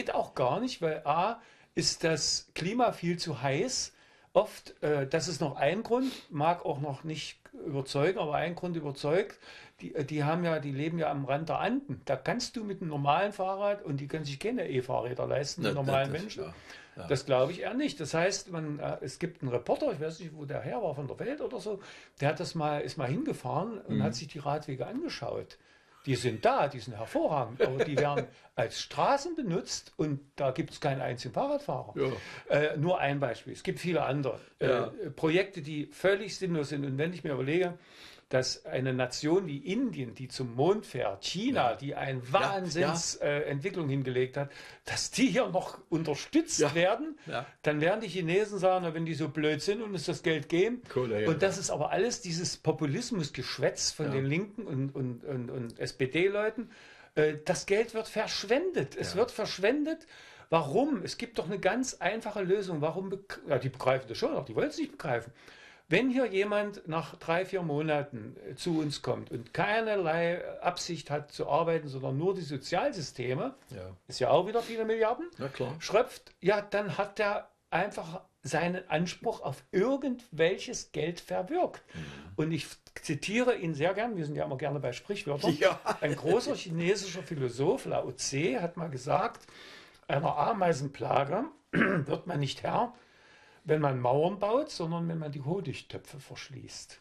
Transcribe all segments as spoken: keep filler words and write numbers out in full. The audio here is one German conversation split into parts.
geht auch gar nicht, weil A, ist das Klima viel zu heiß. Oft, äh, das ist noch ein Grund, mag auch noch nicht überzeugen, aber ein Grund überzeugt. Die, äh, die haben ja, die leben ja am Rand der Anden. Da kannst du mit einem normalen Fahrrad, und die können sich keine E-Fahrräder leisten, die Na, normalen das- Menschen. ja, ja. Das glaube ich eher nicht. Das heißt, man, äh, es gibt einen Reporter, ich weiß nicht, wo der her war, von der Welt oder so, der hat das mal, ist mal hingefahren und hat sich die Radwege angeschaut. Die sind da, die sind hervorragend, aber die werden als Straßen benutzt und da gibt es keinen einzigen Fahrradfahrer. Ja. Äh, nur ein Beispiel. Es gibt viele andere Ja. äh, Projekte, die völlig sinnlos sind. Und wenn ich mir überlege, dass eine Nation wie Indien, die zum Mond fährt, China, Ja. die eine Ja, Wahnsinnsentwicklung äh, Entwicklung hingelegt hat, dass die hier noch unterstützt Ja. werden, Ja. dann werden die Chinesen sagen, na, wenn die so blöd sind und uns das Geld geben. Kohle, ja. Und das ist aber alles dieses Populismusgeschwätz von Ja. den Linken und, und, und, und S P D-Leuten. Äh, Das Geld wird verschwendet. Es Ja. wird verschwendet. Warum? Es gibt doch eine ganz einfache Lösung. Warum? beg- Ja, die begreifen das schon, aber die wollen es nicht begreifen. Wenn hier jemand nach drei, vier Monaten äh, zu uns kommt und keinerlei Absicht hat zu arbeiten, sondern nur die Sozialsysteme, Ja. ist ja auch wieder viele Milliarden, Na klar. schröpft, ja, dann hat er einfach seinen Anspruch auf irgendwelches Geld verwirkt. Mhm. Und ich zitiere ihn sehr gern, wir sind ja immer gerne bei Sprichwörtern. Ja. Ein großer chinesischer Philosoph, Lao Tse, hat mal gesagt, einer Ameisenplage wird man nicht Herr, wenn man Mauern baut, sondern wenn man die Honigtöpfe verschließt.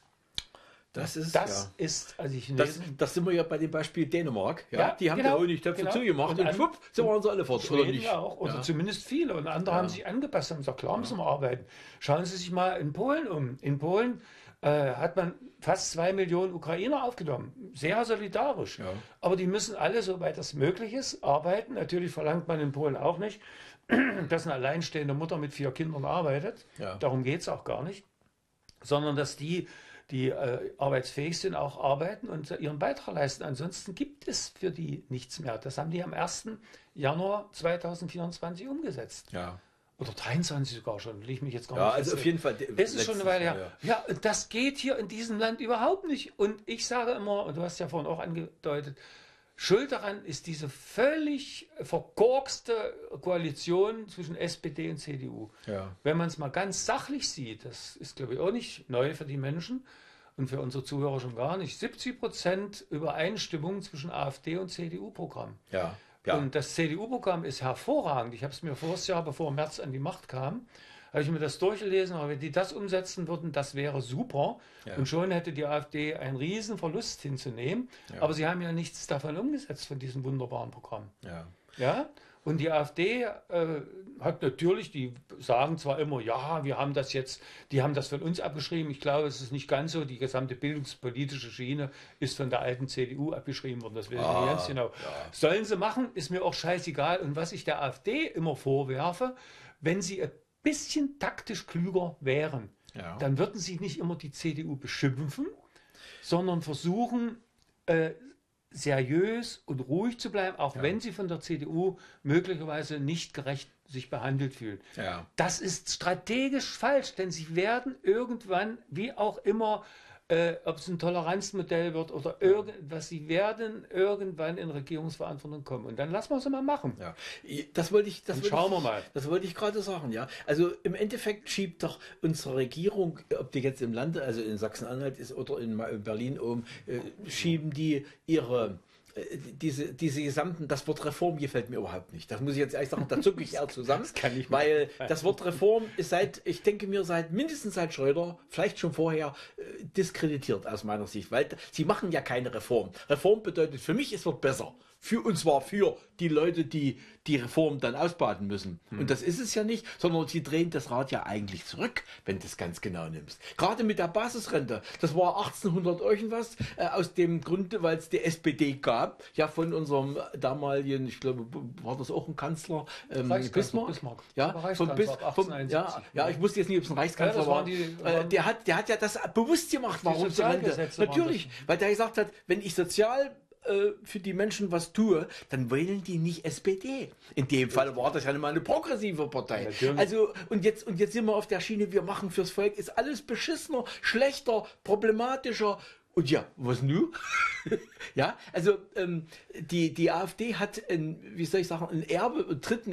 Das ist, Das ja. ist, also die Das, Chinesen, das sind wir ja bei dem Beispiel Dänemark. Ja, Ja, die haben genau, die Honigtöpfe genau. zugemacht Und und, an- schwupp, so waren sie alle fort. Oder Schweden nicht? ja auch, oder Ja. zumindest viele. Und andere Ja. haben sich angepasst, haben gesagt, klar müssen wir arbeiten. Schauen Sie sich mal in Polen um. In Polen äh, hat man fast zwei Millionen Ukrainer aufgenommen. Sehr solidarisch. Ja. Aber die müssen alle, soweit das möglich ist, arbeiten. Natürlich verlangt man in Polen auch nicht, dass eine alleinstehende Mutter mit vier Kindern arbeitet. Ja. Darum geht es auch gar nicht. Sondern dass die, die äh, arbeitsfähig sind, auch arbeiten und ihren Beitrag leisten. Ansonsten gibt es für die nichts mehr. Das haben die am ersten Januar zweitausendvierundzwanzig umgesetzt. Ja. Oder dreiundzwanzig sogar schon, will ich mich jetzt gar Ja, nicht also auf festlegen. jeden Fall. Das ist schon eine Weile Jahr, her. Ja, und das geht hier in diesem Land überhaupt nicht. Und ich sage immer, und du hast ja vorhin auch angedeutet, schuld daran ist diese völlig verkorkste Koalition zwischen S P D und C D U. Ja. Wenn man es mal ganz sachlich sieht, das ist, glaube ich, auch nicht neu für die Menschen und für unsere Zuhörer schon gar nicht, siebzig Prozent Übereinstimmung zwischen AfD und C D U-Programm. Ja. Ja. Und das C D U-Programm ist hervorragend. Ich habe es mir voriges Jahr, bevor Merz an die Macht kam, habe ich mir das durchgelesen, aber wenn die das umsetzen würden, das wäre super. Ja. Und schon hätte die AfD einen riesen Verlust hinzunehmen. Ja. Aber sie haben ja nichts davon umgesetzt, von diesem wunderbaren Programm. Ja. Ja? Und die AfD äh, hat natürlich, die sagen zwar immer, ja, wir haben das jetzt, die haben das von uns abgeschrieben. Ich glaube, es ist nicht ganz so. Die gesamte bildungspolitische Schiene ist von der alten C D U abgeschrieben worden. Das weiß ich Ah, nicht ganz genau. ja. Sollen sie machen, ist mir auch scheißegal. Und was ich der AfD immer vorwerfe, wenn sie ein bisschen taktisch klüger wären, Ja. dann würden sie nicht immer die C D U beschimpfen, sondern versuchen, äh, seriös und ruhig zu bleiben, auch Ja. wenn sie von der C D U möglicherweise nicht gerecht sich behandelt fühlen. Ja. Das ist strategisch falsch, denn sie werden irgendwann, wie auch immer, äh, ob es ein Toleranzmodell wird oder irgendwas, sie werden irgendwann in Regierungsverantwortung kommen. Und dann lassen wir es mal machen. Ja, das wollte ich, das Dann wollte schauen ich, wir mal. Das wollte ich gerade sagen, ja. Also im Endeffekt schiebt doch unsere Regierung, ob die jetzt im Lande, also in Sachsen-Anhalt ist oder in Ma- Berlin oben, äh, schieben die ihre äh, diese, diese gesamten, das Wort Reform gefällt mir überhaupt nicht. Das muss ich jetzt ehrlich sagen, da zucke ich eher zusammen. Das kann ich weil das Wort Reform ist seit, ich denke mir, seit mindestens seit Schröder, vielleicht schon vorher, äh, diskreditiert aus meiner Sicht. Weil sie machen ja keine Reform. Reform bedeutet für mich, es wird besser. Für, und zwar für die Leute, die die Reform dann ausbaden müssen. Und das ist es ja nicht, sondern sie drehen das Rad ja eigentlich zurück, wenn du es ganz genau nimmst. Gerade mit der Basisrente, das war achtzehnhundert irgendwas, äh, aus dem Grunde, weil es die S P D gab, ja von unserem damaligen, ich glaube, war das auch ein Kanzler, ähm, Reichskanzler Bismarck. Bismarck. Ja, War vom Reichskanzler Bis, ab vom, ja, achtzehnhunderteinundsiebzig. ja, ich wusste jetzt nicht, ob es ein Reichskanzler Ja, das war. waren die- äh, waren- der hat, der hat ja das bewusst gemacht, warum zur Rente. Sozialgesetze waren Natürlich, weil der gesagt hat, wenn ich sozial äh, für die Menschen was tue, dann wählen die nicht S P D. In dem Fall war das ja mal eine progressive Partei. Natürlich. Also, und jetzt, und jetzt sind wir auf der Schiene, wir machen fürs Volk, ist alles beschissener, schlechter, problematischer. Und ja, was nu? ja, also ähm, die, die AfD hat, ein, wie soll ich sagen, ein Erbe, einen dritten